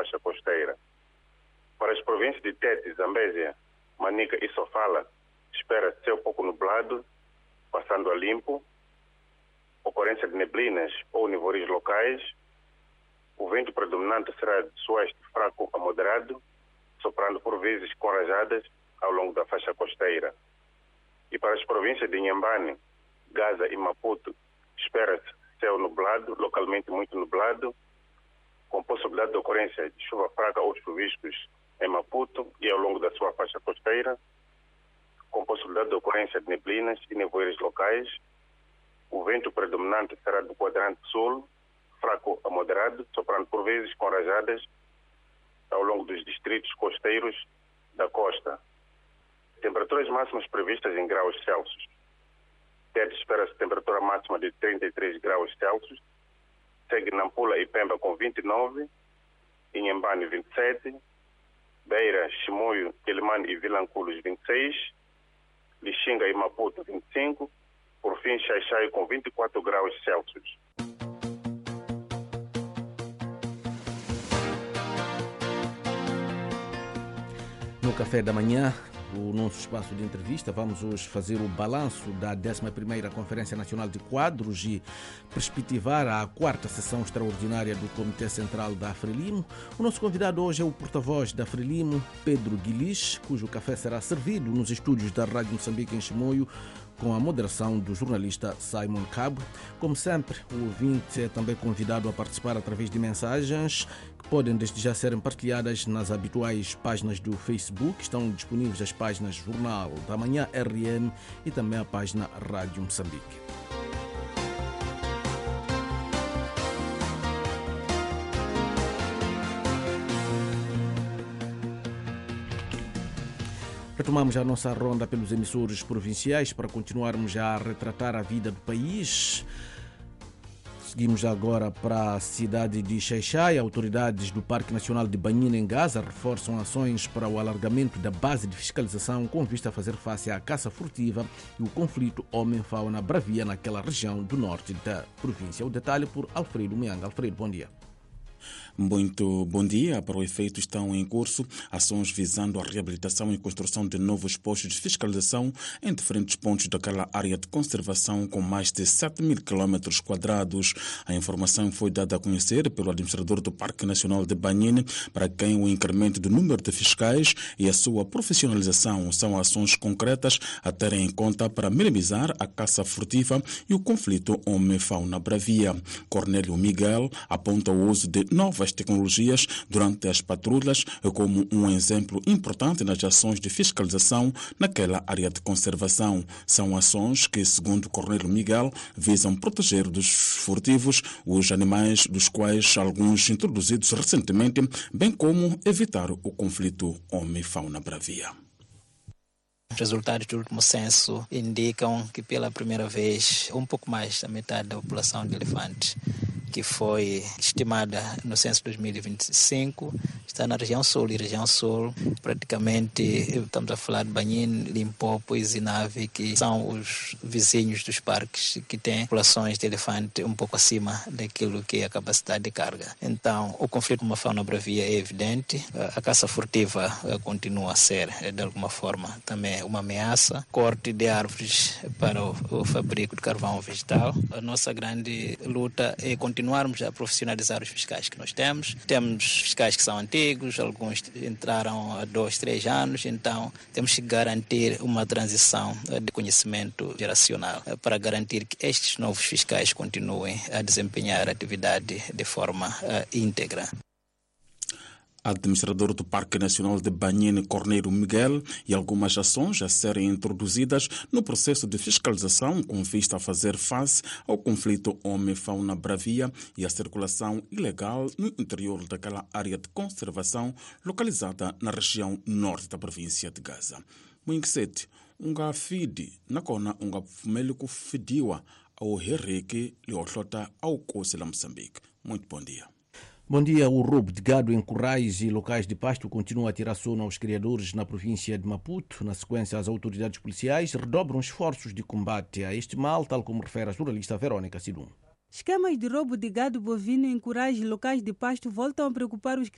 faixa costeira. Para as províncias de Tete, Zambésia, Manica e Sofala, espera-se céu pouco nublado, passando a limpo, ocorrência de neblinas ou nevoeiros locais. O vento predominante será de sueste fraco a moderado, soprando por vezes com rajadas ao longo da faixa costeira. E para as províncias de Inhambane, Gaza e Maputo, espera-se céu nublado, localmente muito nublado, com possibilidade de ocorrência de chuva fraca ou chuviscos em Maputo e ao longo da sua faixa costeira, com possibilidade de ocorrência de neblinas e nevoeiros locais. O vento predominante será do quadrante sul, fraco a moderado, soprando por vezes com rajadas ao longo dos distritos costeiros da costa. Temperaturas máximas previstas em graus Celsius. Tete espera-se temperatura máxima de 33 graus Celsius, segue Nampula e Pemba com 29, Inhambane 27, Beira, Chimoio, Quelimane e Vilanculos 26, Lixinga e Maputo 25, por fim Xai-Xai com 24 graus Celsius. No café da manhã, o nosso espaço de entrevista, vamos hoje fazer o balanço da 11ª Conferência Nacional de Quadros e perspectivar a 4ª sessão extraordinária do Comitê Central da Frelimo. O nosso convidado hoje é o porta-voz da Frelimo, Pedro Guilis, cujo café será servido nos estúdios da Rádio Moçambique em Chimoio, com a moderação do jornalista Simon Cabo. Como sempre, o ouvinte é também convidado a participar através de mensagens que podem desde já serem partilhadas nas habituais páginas do Facebook. Estão disponíveis as páginas Jornal da Manhã RM e também a página Rádio Moçambique. Retomamos a nossa ronda pelos emissores provinciais para continuarmos a retratar a vida do país. Seguimos agora para a cidade de Xai-Xai. Autoridades do Parque Nacional de Banhina, em Gaza, reforçam ações para o alargamento da base de fiscalização com vista a fazer face à caça furtiva e o conflito homem-fauna bravia naquela região do norte da província. O detalhe por Alfredo Mianga. Alfredo, bom dia. Muito bom dia. Para o efeito, estão em curso ações visando a reabilitação e construção de novos postos de fiscalização em diferentes pontos daquela área de conservação com mais de 7.000 km². A informação foi dada a conhecer pelo administrador do Parque Nacional de Banhine, para quem o incremento do número de fiscais e a sua profissionalização são ações concretas a terem em conta para minimizar a caça furtiva e o conflito homem-fauna bravia. Cornélio Miguel aponta o uso de novas tecnologias durante as patrulhas como um exemplo importante nas ações de fiscalização naquela área de conservação. São ações que, segundo Cornélio Miguel, visam proteger dos furtivos os animais, dos quais alguns introduzidos recentemente, bem como evitar o conflito homem-fauna bravia. Os resultados do último censo indicam que pela primeira vez um pouco mais da metade da população de elefantes que foi estimada no censo 2025 está na região sul. E região sul, praticamente, estamos a falar de Banhine, Limpopo e Zinave, que são os vizinhos dos parques que têm populações de elefante um pouco acima daquilo que é a capacidade de carga. Então, o conflito com uma fauna bravia é evidente. A caça furtiva continua a ser, de alguma forma, também uma ameaça. Corte de árvores para o fabrico de carvão vegetal. A nossa grande luta é continuarmos a profissionalizar os fiscais que nós temos. Temos fiscais que são antigos, alguns entraram há 2, 3 anos, então temos que garantir uma transição de conhecimento geracional para garantir que estes novos fiscais continuem a desempenhar a atividade de forma íntegra. Administrador do Parque Nacional de Banhine, Cornélio Miguel, e algumas ações a serem introduzidas no processo de fiscalização com vista a fazer face ao conflito homem-fauna bravia e à circulação ilegal no interior daquela área de conservação localizada na região norte da província de Gaza. Muinksete, unga fidi nakona unga fumeliku fidiwa ao hereke liotlota ao Kosi la Moçambique. Muito bom dia. Bom dia. O roubo de gado em currais e locais de pasto continua a tirar sono aos criadores na província de Maputo. Na sequência, as autoridades policiais redobram esforços de combate a este mal, tal como refere a jornalista Verônica Sidum. Esquemas de roubo de gado bovino em currais e locais de pasto voltam a preocupar os